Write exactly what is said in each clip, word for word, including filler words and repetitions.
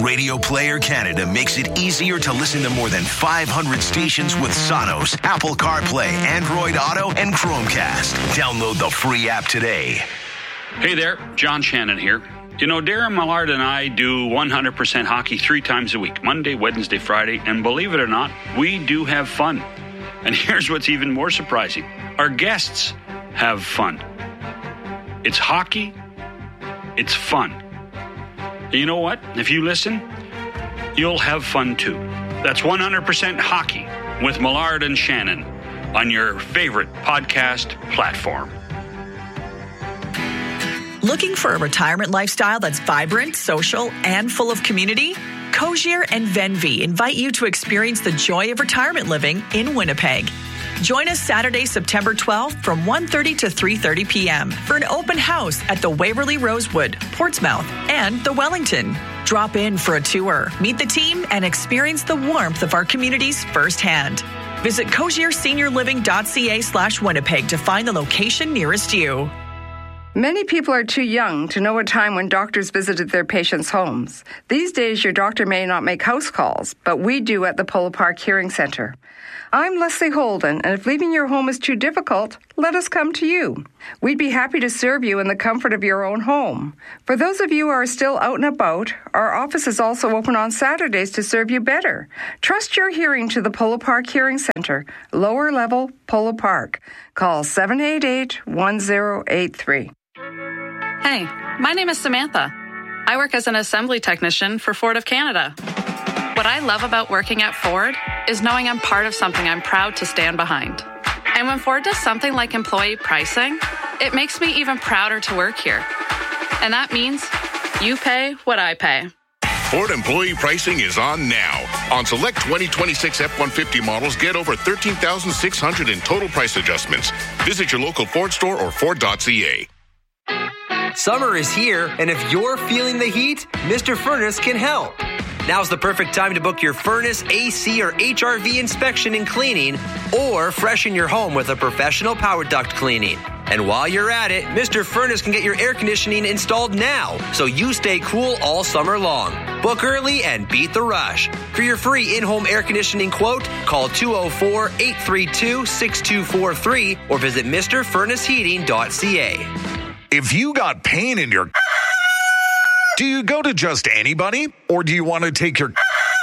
Radio Player Canada makes it easier to listen to more than five hundred stations with Sonos, Apple CarPlay, Android Auto, and Chromecast. Download the free app today. Hey there, John Shannon here. You know, Darren Millard and I do one hundred percent hockey three times a week, Monday, Wednesday, Friday, and believe it or not, we do have fun. And here's what's even more surprising. Our guests have fun. It's hockey. It's fun. And you know what? If you listen, you'll have fun too. That's one hundred percent hockey with Millard and Shannon on your favorite podcast platform. Looking for a retirement lifestyle that's vibrant, social, and full of community? Cozier and Venvy invite you to experience the joy of retirement living in Winnipeg. Join us Saturday, September twelfth from one thirty to three thirty p.m. for an open house at the Waverly Rosewood, Portsmouth, and the Wellington. Drop in for a tour, meet the team, and experience the warmth of our communities firsthand. Visit cozierseniorliving.ca slash Winnipeg to find the location nearest you. Many people are too young to know a time when doctors visited their patients' homes. These days, your doctor may not make house calls, but we do at the Polo Park Hearing Center. I'm Leslie Holden, and if leaving your home is too difficult, let us come to you. We'd be happy to serve you in the comfort of your own home. For those of you who are still out and about, our office is also open on Saturdays to serve you better. Trust your hearing to the Polo Park Hearing Center, lower level, Polo Park. Call seven eight eight, one zero eight three. Hey, my name is Samantha. I work as an assembly technician for Ford of Canada. What I love about working at Ford is knowing I'm part of something I'm proud to stand behind. And when Ford does something like employee pricing, it makes me even prouder to work here. And that means you pay what I pay. Ford employee pricing is on now. On select twenty twenty-six F one fifty models, get over thirteen thousand six hundred dollars in total price adjustments. Visit your local Ford store or Ford dot C A. Summer is here, and if you're feeling the heat, Mister Furnace can help. Now's the perfect time to book your furnace, A C, or H R V inspection and cleaning, or freshen your home with a professional power duct cleaning. And while you're at it, Mister Furnace can get your air conditioning installed now, so you stay cool all summer long. Book early and beat the rush. For your free in-home air conditioning quote, call two oh four, eight three two, six two four three or visit Mr Furnace Heating dot C A. If you got pain in your... Do you go to just anybody? Or do you want to take your...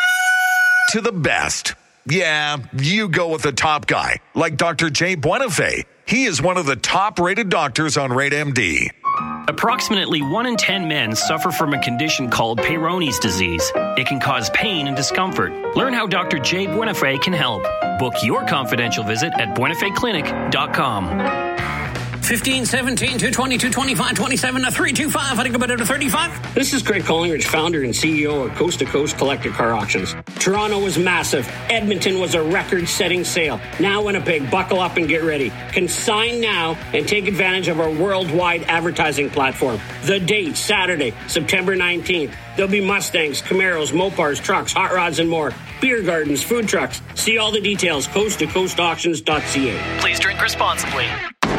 to the best? Yeah, you go with the top guy, like Doctor Jay Buenafé. He is one of the top-rated doctors on Rate M D. Approximately one in ten men suffer from a condition called Peyronie's disease. It can cause pain and discomfort. Learn how Doctor Jay Buenafé can help. Book your confidential visit at buenafé clinic dot com. fifteen, seventeen, two twenty, two twenty-five, twenty-seven, three twenty-five. I think about it to thirty-five. This is Greg Collingridge, founder and C E O of Coast to Coast Collector Car Auctions. Toronto was massive. Edmonton was a record-setting sale. Now Winnipeg, buckle up and get ready. Consign now and take advantage of our worldwide advertising platform. The date, Saturday, September nineteenth. There'll be Mustangs, Camaros, Mopars, trucks, hot rods, and more. Beer gardens, food trucks. See all the details, coast to coast auctions dot c a. Please drink responsibly.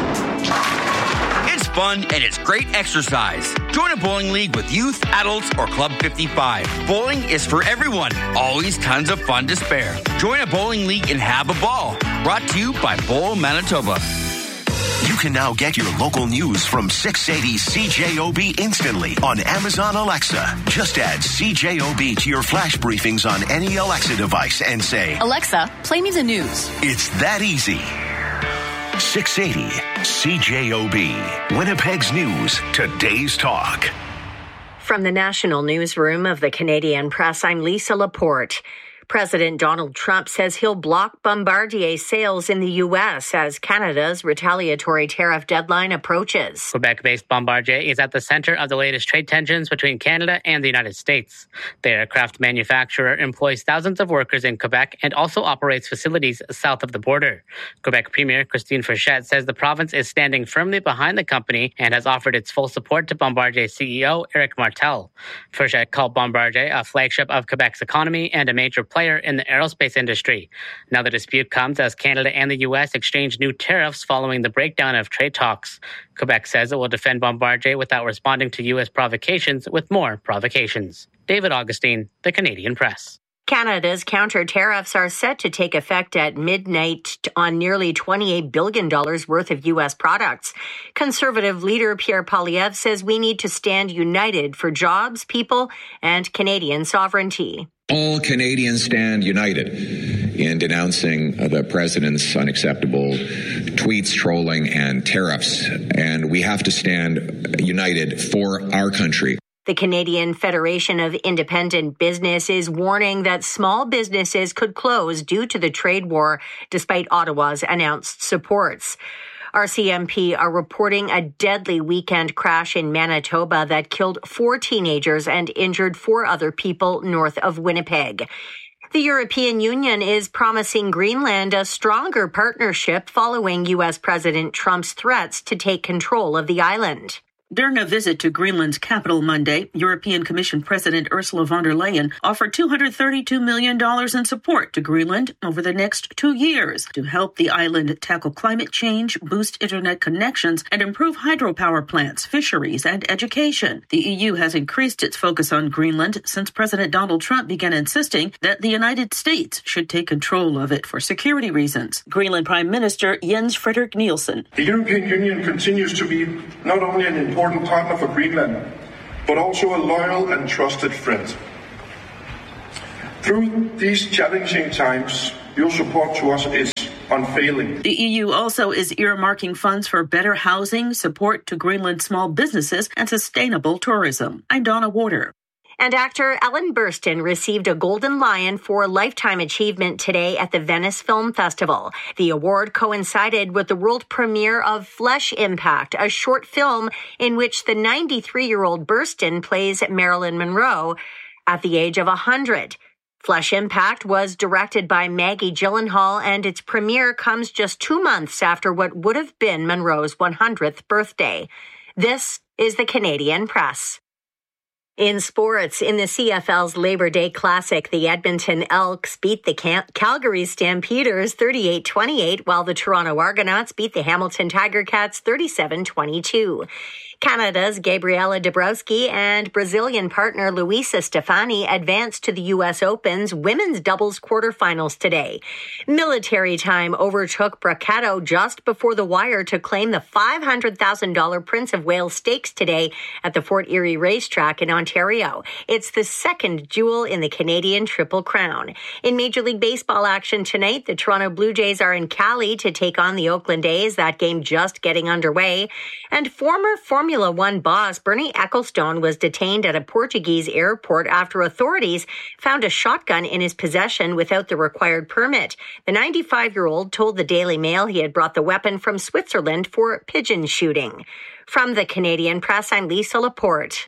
It's fun and it's great exercise. Join a bowling league with youth, adults, or Club fifty-five. Bowling is for everyone. Always tons of fun to spare. Join a bowling league and have a ball. Brought to you by Bowl Manitoba. You can now get your local news from six eighty C J O B instantly on Amazon Alexa. Just add C J O B to your flash briefings on any Alexa device and say, Alexa, play me the news. It's that easy. six eighty C J O B, Winnipeg's News, today's talk. From the National Newsroom of the Canadian Press, I'm Lisa Laporte. President Donald Trump says he'll block Bombardier sales in the U S as Canada's retaliatory tariff deadline approaches. Quebec-based Bombardier is at the center of the latest trade tensions between Canada and the United States. The aircraft manufacturer employs thousands of workers in Quebec and also operates facilities south of the border. Quebec Premier Christine Frechette says the province is standing firmly behind the company and has offered its full support to Bombardier C E O Éric Martel. Frechette called Bombardier a flagship of Quebec's economy and a major player player in the aerospace industry. Now the dispute comes as Canada and the U S exchange new tariffs following the breakdown of trade talks. Quebec says it will defend Bombardier without responding to U S provocations with more provocations. David Augustine, The Canadian Press. Canada's counter tariffs are set to take effect at midnight on nearly twenty-eight billion dollars worth of U S products. Conservative leader Pierre Poilievre says we need to stand united for jobs, people, and Canadian sovereignty. All Canadians stand united in denouncing the president's unacceptable tweets, trolling, and tariffs. And we have to stand united for our country. The Canadian Federation of Independent Business is warning that small businesses could close due to the trade war, despite Ottawa's announced supports. R C M P are reporting a deadly weekend crash in Manitoba that killed four teenagers and injured four other people north of Winnipeg. The European Union is promising Greenland a stronger partnership following U S President Trump's threats to take control of the island. During a visit to Greenland's capital Monday, European Commission President Ursula von der Leyen offered two hundred thirty-two million dollars in support to Greenland over the next two years to help the island tackle climate change, boost internet connections, and improve hydropower plants, fisheries, and education. The E U has increased its focus on Greenland since President Donald Trump began insisting that the United States should take control of it for security reasons. Greenland Prime Minister Jens Frederik Nielsen. The European Union continues to be not only an important important partner for Greenland, but also a loyal and trusted friend. Through these challenging times, your support to us is unfailing. The E U also is earmarking funds for better housing, support to Greenland small businesses, and sustainable tourism. I'm Donna Warder. And actor Ellen Burstyn received a Golden Lion for Lifetime Achievement today at the Venice Film Festival. The award coincided with the world premiere of Flesh Impact, a short film in which the ninety-three-year-old Burstyn plays Marilyn Monroe at the age of one hundred. Flesh Impact was directed by Maggie Gyllenhaal, and its premiere comes just two months after what would have been Monroe's one hundredth birthday. This is the Canadian Press. In sports, in the C F L's Labor Day Classic, the Edmonton Elks beat the Cal- Calgary Stampeders thirty-eight twenty-eight, while the Toronto Argonauts beat the Hamilton Tiger Cats thirty-seven twenty-two. Canada's Gabriela Dabrowski and Brazilian partner Luisa Stefani advanced to the U S Open's women's doubles quarterfinals today. Military Time overtook Braccato just before the wire to claim the five hundred thousand dollars Prince of Wales Stakes today at the Fort Erie Racetrack in Ontario. It's the second jewel in the Canadian Triple Crown. In Major League Baseball action tonight, the Toronto Blue Jays are in Cali to take on the Oakland A's, that game just getting underway. And former Formula One boss Bernie Ecclestone was detained at a Portuguese airport after authorities found a shotgun in his possession without the required permit. The ninety-five-year-old told the Daily Mail he had brought the weapon from Switzerland for pigeon shooting. From the Canadian Press, I'm Lisa Laporte.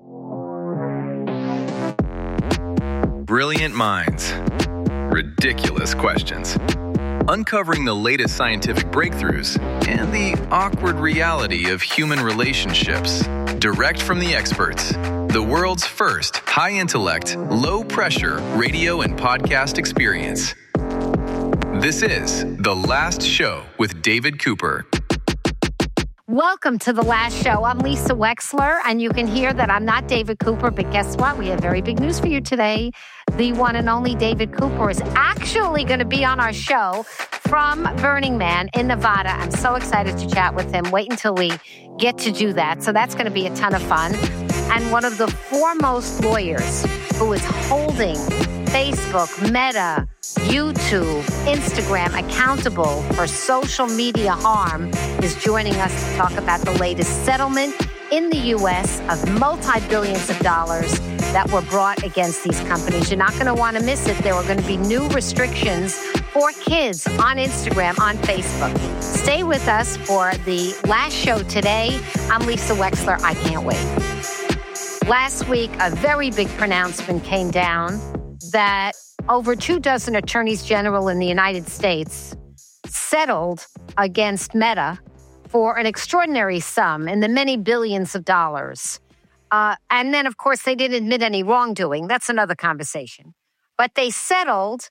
Brilliant minds. Ridiculous questions. Uncovering the latest scientific breakthroughs and the awkward reality of human relationships. Direct from the experts. The world's first high-intellect, low-pressure radio and podcast experience. This is The Last Show with David Cooper. Welcome to The Last Show. I'm Lisa Wexler, and you can hear that I'm not David Cooper, but guess what? We have very big news for you today. The one and only David Cooper is actually going to be on our show from Burning Man in Nevada. I'm so excited to chat with him. Wait until we get to do that. So that's going to be a ton of fun. And one of the foremost lawyers who is holding Facebook, Meta, YouTube, Instagram accountable for social media harm is joining us to talk about the latest settlement in the U S of multi-billions of dollars that were brought against these companies. You're not going to want to miss it. There are going to be new restrictions for kids on Instagram, on Facebook. Stay with us for the last show today. I'm Lisa Wexler. I can't wait. Last week, a very big pronouncement came down that over two dozen attorneys general in the United States settled against Meta for an extraordinary sum in the many billions of dollars. Uh, and then, of course, they didn't admit any wrongdoing. That's another conversation. But they settled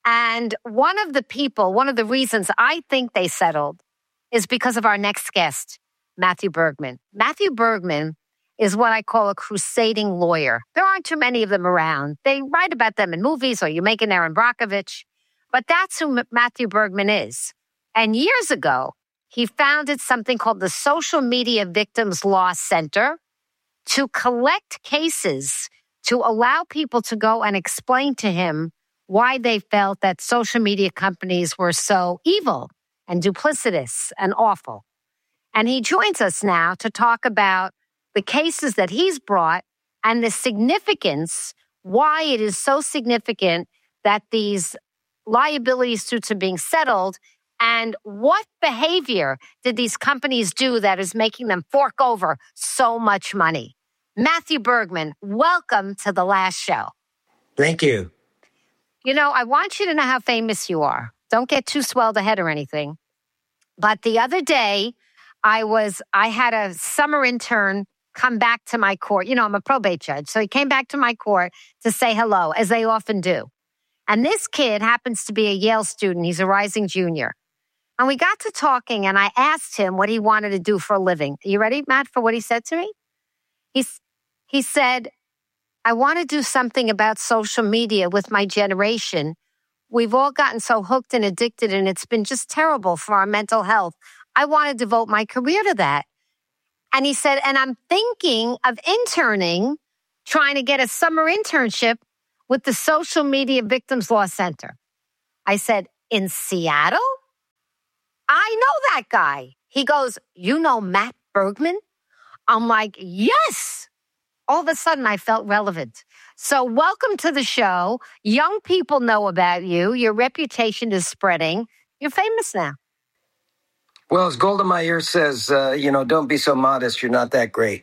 And one of the people, one of the reasons I think they settled is because of our next guest, Matthew Bergman. Matthew Bergman is what I call a crusading lawyer. There aren't too many of them around. They write about them in movies, or you make an Aaron Brockovich. But that's who M- Matthew Bergman is. And years ago, he founded something called the Social Media Victims Law Center to collect cases to allow people to go and explain to him why they felt that social media companies were so evil and duplicitous and awful. And he joins us now to talk about the cases that he's brought and the significance, why it is so significant that these liability suits are being settled, and what behavior did these companies do that is making them fork over so much money. Matthew Bergman, welcome to The Last Show. Thank you. You know, I want you to know how famous you are. Don't get too swelled ahead or anything. But the other day, I was, I had a summer intern come back to my court. You know, I'm a probate judge. So he came back to my court to say hello, as they often do. And this kid happens to be a Yale student. He's a rising junior. And we got to talking, and I asked him what he wanted to do for a living. Are you ready, Matt, for what he said to me? He's, he said, I want to do something about social media with my generation. We've all gotten so hooked and addicted, and it's been just terrible for our mental health. I want to devote my career to that. And he said, and I'm thinking of interning, trying to get a summer internship with the Social Media Victims Law Center. I said, in Seattle? I know that guy. He goes, you know Matt Bergman? I'm like, yes. All of a sudden, I felt relevant. So welcome to the show. Young people know about you. Your reputation is spreading. You're famous now. Well, as Golda Meir says, uh, you know, don't be so modest. You're not that great.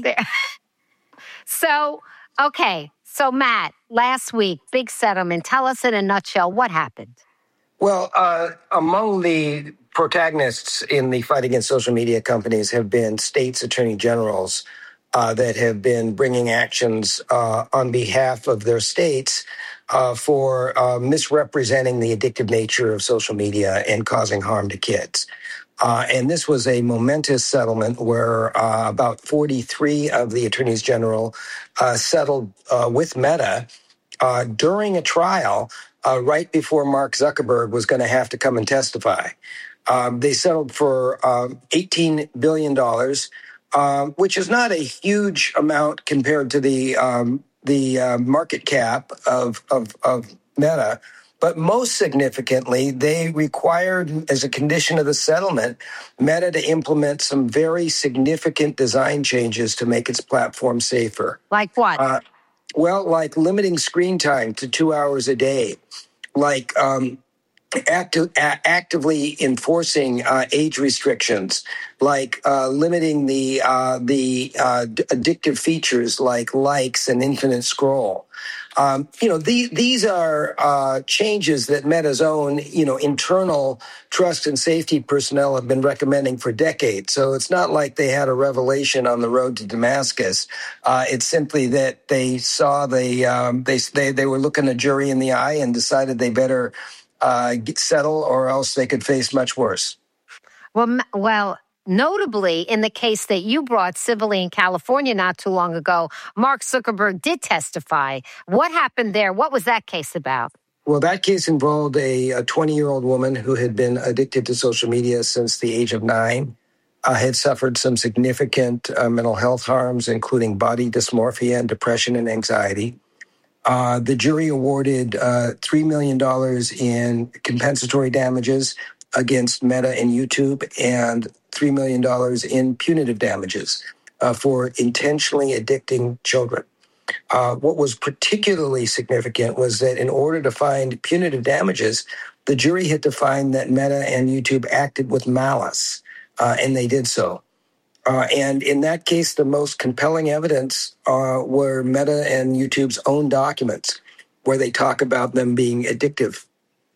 So, okay. So, Matt, last week, big settlement. Tell us in a nutshell what happened. Well, uh, among the protagonists in the fight against social media companies have been states' attorney generals uh, that have been bringing actions uh, on behalf of their states uh, for uh, misrepresenting the addictive nature of social media and causing harm to kids. Uh, and this was a momentous settlement where uh, about forty-three of the attorneys general uh, settled uh, with Meta uh, during a trial uh, right before Mark Zuckerberg was going to have to come and testify. Um, they settled for um, eighteen billion dollars, um, which is not a huge amount compared to the um, the uh, market cap of, of, of Meta. But most significantly, they required, as a condition of the settlement, Meta to implement some very significant design changes to make its platform safer. Like what? Uh, well, like limiting screen time to two hours a day, like um, active, a- actively enforcing uh, age restrictions, like uh, limiting the uh, the uh, d- addictive features like likes and infinite scroll. Um, you know, the, these are uh, changes that Meta's own, you know, internal trust and safety personnel have been recommending for decades. So it's not like they had a revelation on the road to Damascus. Uh, it's simply that they saw the um, they they they were looking a jury in the eye and decided they better uh, get settle, or else they could face much worse. Well, well. Notably, in the case that you brought civilly in California not too long ago, Mark Zuckerberg did testify. What happened there? What was that case about? Well, that case involved a twenty-year-old woman who had been addicted to social media since the age of nine, uh, had suffered some significant uh, mental health harms, including body dysmorphia and depression and anxiety. Uh, the jury awarded uh, three million dollars in compensatory damages against Meta and YouTube, and three million dollars in punitive damages uh, for intentionally addicting children. Uh, what was particularly significant was that in order to find punitive damages, the jury had to find that Meta and YouTube acted with malice, uh, and they did so. Uh, and in that case, the most compelling evidence uh, were Meta and YouTube's own documents, where they talk about them being addictive.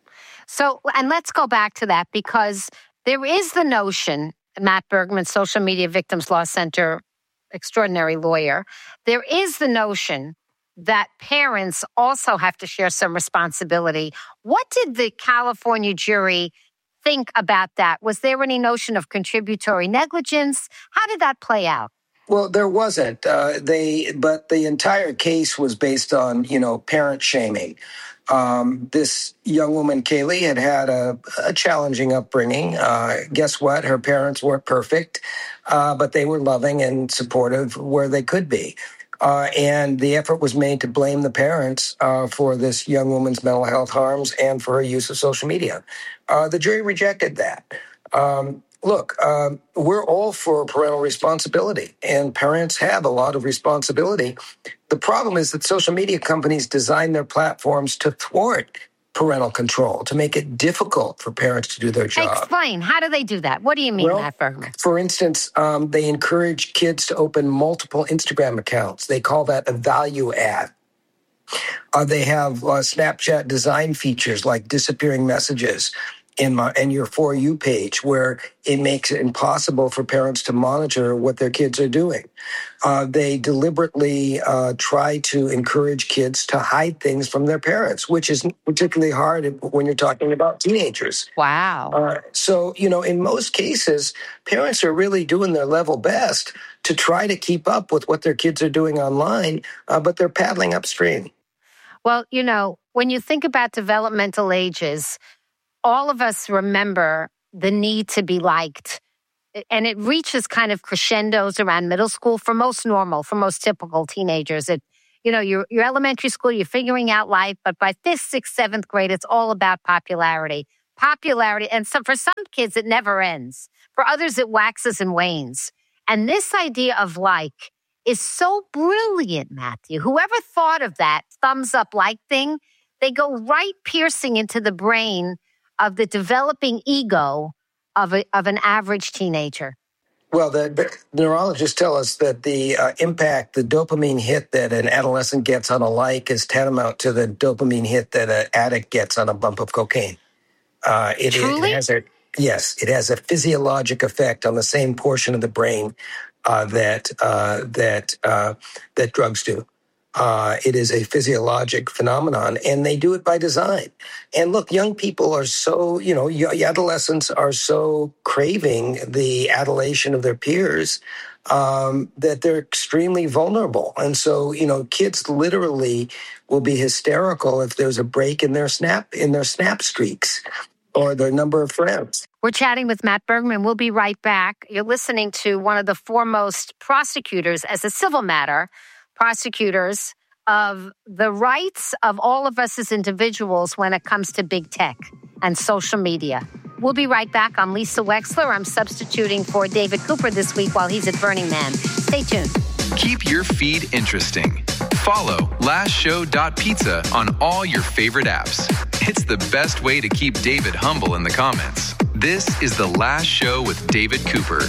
So, and let's go back to that, because there is the notion, Matt Bergman, Social Media Victims Law Center, extraordinary lawyer, there is the notion that parents also have to share some responsibility. What did the California jury think about that? Was there any notion of contributory negligence? How did that play out? Well, there wasn't. Uh, they, but the entire case was based on, you know, parent shaming. Um, this young woman, Kaylee, had had a, a challenging upbringing. Uh, guess what? Her parents weren't perfect, uh, but they were loving and supportive where they could be. Uh, and the effort was made to blame the parents uh, for this young woman's mental health harms and for her use of social media. Uh, the jury rejected that. Um, look, um, we're all for parental responsibility, and parents have a lot of responsibility. The problem is that social media companies design their platforms to thwart parental control, to make it difficult for parents to do their job. Explain. How do they do that? What do you mean, well, Matt Bergman? For instance, um, they encourage kids to open multiple Instagram accounts. They call that a value add. Uh, they have uh, Snapchat design features like disappearing messages in, my, in your For You page, where it makes it impossible for parents to monitor what their kids are doing. Uh, they deliberately uh, try to encourage kids to hide things from their parents, which is particularly hard when you're talking about teenagers. Wow. Uh, so, you know, in most cases, parents are really doing their level best to try to keep up with what their kids are doing online, uh, but they're paddling upstream. Well, you know, when you think about developmental ages, all of us remember the need to be liked. And it reaches kind of crescendos around middle school for most normal, for most typical teenagers. It, you know, you're, you're elementary school, you're figuring out life, but by fifth, sixth, seventh grade, it's all about popularity. Popularity, and so for some kids, it never ends. For others, it waxes and wanes. And this idea of like is so brilliant, Matthew. Whoever thought of that thumbs up like thing, they go right piercing into the brain of the developing ego of a, of an average teenager. Well, the, the neurologists tell us that the uh, impact, the dopamine hit that an adolescent gets on a like is tantamount to the dopamine hit that an addict gets on a bump of cocaine. Uh, it, Truly? It has a, yes, it has a physiologic effect on the same portion of the brain uh, that uh, that uh, that drugs do. Uh, it is a physiologic phenomenon, and they do it by design. And look, young people are so, you know, adolescents are so craving the adulation of their peers um, that they're extremely vulnerable. And so, you know, kids literally will be hysterical if there's a break in their snap, in their snap streaks or their number of friends. We're chatting with Matt Bergman. We'll be right back. You're listening to one of the foremost prosecutors as a civil matter, prosecutors of the rights of all of us as individuals when it comes to big tech and social media. We'll be right back. I'm Lisa Wexler. I'm substituting for David Cooper this week while he's at Burning Man. Stay tuned. Keep your feed interesting. Follow last show dot pizza on all your favorite apps. It's the best way to keep David humble in the comments. This is The Last Show with David Cooper.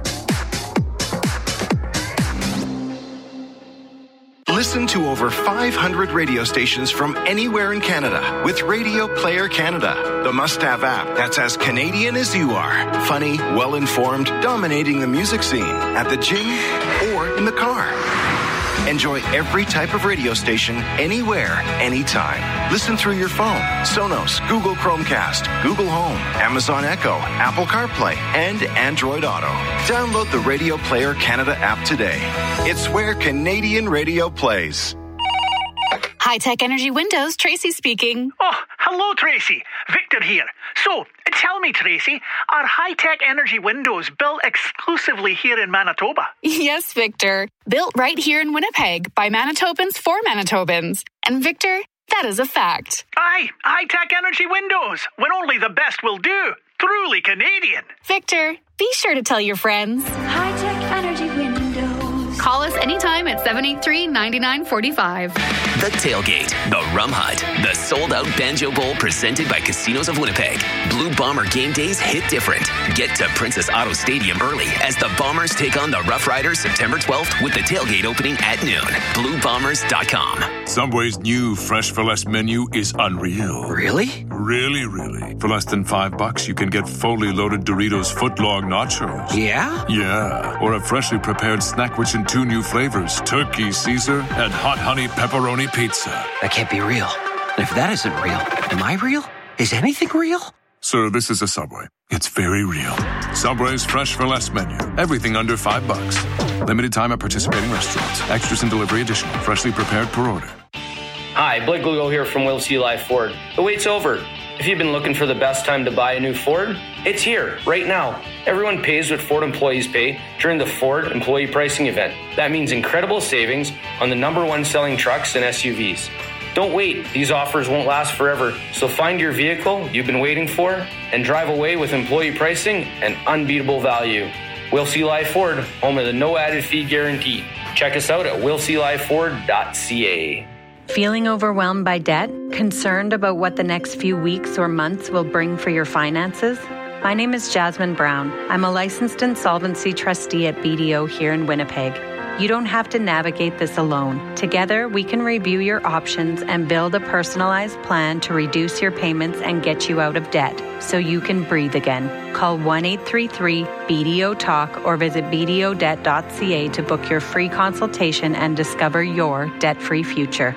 Listen to over five hundred radio stations from anywhere in Canada with Radio Player Canada, the must-have app that's as Canadian as you are. Funny, well-informed, dominating the music scene at the gym or in the car. Enjoy every type of radio station, anywhere, anytime. Listen through your phone, Sonos, Google Chromecast, Google Home, Amazon Echo, Apple CarPlay, and Android Auto. Download the Radio Player Canada app today. It's where Canadian radio plays. High-Tech Energy Windows, Tracy speaking. Oh, hello, Tracy. Victor here. So, tell me, Tracy, are High-Tech Energy Windows built exclusively here in Manitoba? Yes, Victor. Built right here in Winnipeg by Manitobans for Manitobans. And Victor, that is a fact. Aye, High-Tech Energy Windows, when only the best will do. Truly Canadian. Victor, be sure to tell your friends. High-Tech Energy Windows. Call us anytime at seven eight three, nine nine four five. The Tailgate, the Rum Hut, the sold-out Banjo Bowl presented by Casinos of Winnipeg. Blue Bomber game days hit different. Get to Princess Auto Stadium early as the Bombers take on the Rough Riders September twelfth with the tailgate opening at noon. blue bombers dot com. Subway's new Fresh for Less menu is unreal. Really? Really, really. For less than five bucks, you can get fully loaded Doritos footlong nachos. Yeah? Yeah. Or a freshly prepared snack rich in two new flavors, Turkey Caesar and Hot Honey Pepperoni Pizza. That can't be real. And if that isn't real, am I real? Is anything real? Sir, this is a Subway. It's very real. Subway's Fresh for Less menu. Everything under five bucks. Limited time at participating restaurants. Extras and delivery additional. Freshly prepared per order. Hi, Blake Lugo here from Will C. Live Ford. The wait's over. If you've been looking for the best time to buy a new Ford, it's here, right now. Everyone pays what Ford employees pay during the Ford Employee Pricing Event. That means incredible savings on the number one selling trucks and S U Vs. Don't wait. These offers won't last forever. So find your vehicle you've been waiting for and drive away with employee pricing and unbeatable value. Will C. Live Ford, home of the no added fee guarantee. Check us out at will c live ford dot c a. Feeling overwhelmed by debt? Concerned about what the next few weeks or months will bring for your finances? My name is Jasmine Brown. I'm a licensed insolvency trustee at B D O here in Winnipeg. You don't have to navigate this alone. Together, we can review your options and build a personalized plan to reduce your payments and get you out of debt so you can breathe again. Call one eight three three B D O talk or visit b d o debt dot c a to book your free consultation and discover your debt-free future.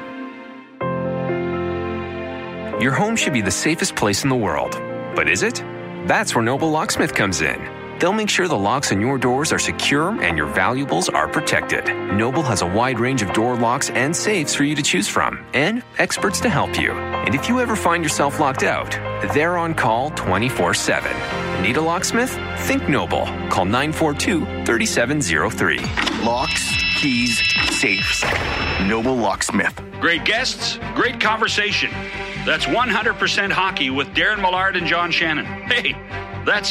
Your home should be the safest place in the world. But is it? That's where Noble Locksmith comes in. They'll make sure the locks on your doors are secure and your valuables are protected. Noble has a wide range of door locks and safes for you to choose from, and experts to help you. And if you ever find yourself locked out, they're on call twenty-four seven. Need a locksmith? Think Noble. Call nine four two, three seven zero three. Locks, keys, safes. Noble Locksmith. Great guests, great conversation. That's one hundred percent hockey with Darren Millard and John Shannon. Hey, that's